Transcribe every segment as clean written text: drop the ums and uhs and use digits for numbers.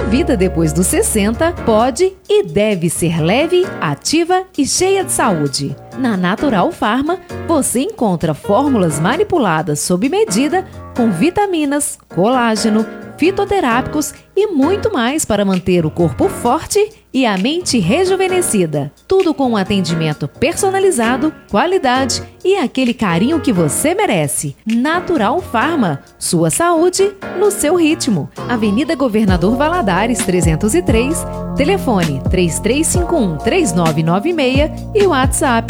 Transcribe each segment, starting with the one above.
vida depois dos 60 pode e deve ser leve, ativa e cheia de saúde. Na Natural Pharma, você encontra fórmulas manipuladas sob medida com vitaminas, colágeno, fitoterápicos e muito mais para manter o corpo forte e a mente rejuvenescida. Tudo com um atendimento personalizado, qualidade e aquele carinho que você merece. Natural Pharma, sua saúde no seu ritmo. Avenida Governador Valadares 303, telefone 3351-3996 e WhatsApp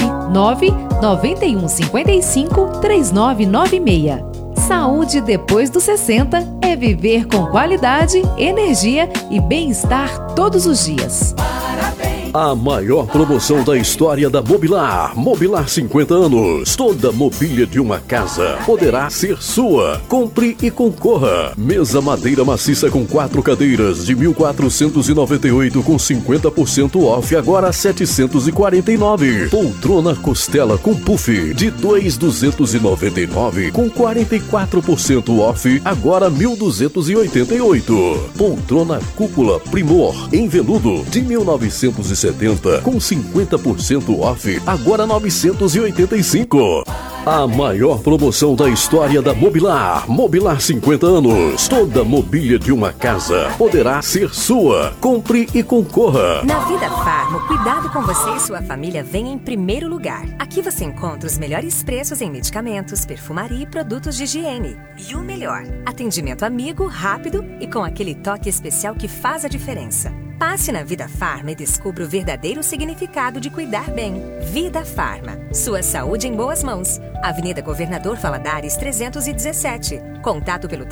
99155-3996. Saúde depois dos 60 é viver com qualidade, energia e bem-estar todos os dias. A maior promoção da história da Mobilar. Mobilar 50 anos. Toda mobília de uma casa poderá ser sua. Compre e concorra. Mesa madeira maciça com 4 cadeiras de 1.498 com 50% off, agora 749. Poltrona costela com puff de 2.299 com 44% off, agora 1.288. Poltrona cúpula Primor em veludo de 1970 com 50% off, agora 985. A maior promoção da história da Mobilar. Mobilar 50 anos. Toda mobília de uma casa poderá ser sua. Compre e concorra. Na Vida Farma, o cuidado com você e sua família vem em primeiro lugar. Aqui você encontra os melhores preços em medicamentos, perfumaria e produtos de higiene. E o melhor, atendimento amigo, rápido e com aquele toque especial que faz a diferença. Passe na Vida Farma e descubra o verdadeiro significado de cuidar bem. Vida Farma. Sua saúde em boas mãos. Avenida Governador Valadares 317. Contato pelo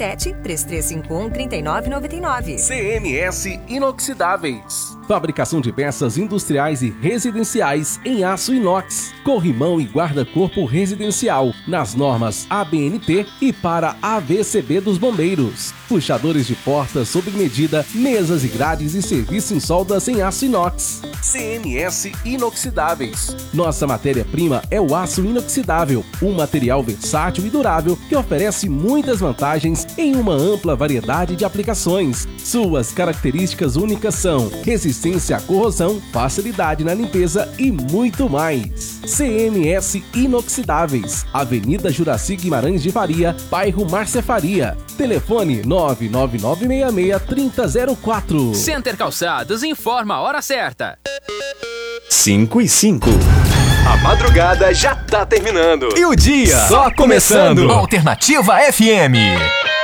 37-3351-3999. CMS Inoxidáveis. Fabricação de peças industriais e residenciais em aço inox. Corrimão e guarda-corpo residencial. Nas normas ABNT e para AVCB dos bombeiros. Puxadores de portas sob medida, mesas e grades e serviço em soldas em aço inox. CMS Inoxidáveis. Nossa matéria-prima é o aço inoxidável, um material versátil e durável que oferece muitas vantagens em uma ampla variedade de aplicações. Suas características únicas são resistência à corrosão, facilidade na limpeza e muito mais. CMS Inoxidáveis, Avenida Juraci Guimarães de Faria, bairro Márcia Faria. Telefone 99966-3004. Center Calçados informa a hora certa. 5:05. A madrugada já tá terminando. E o dia só começando. Alternativa FM.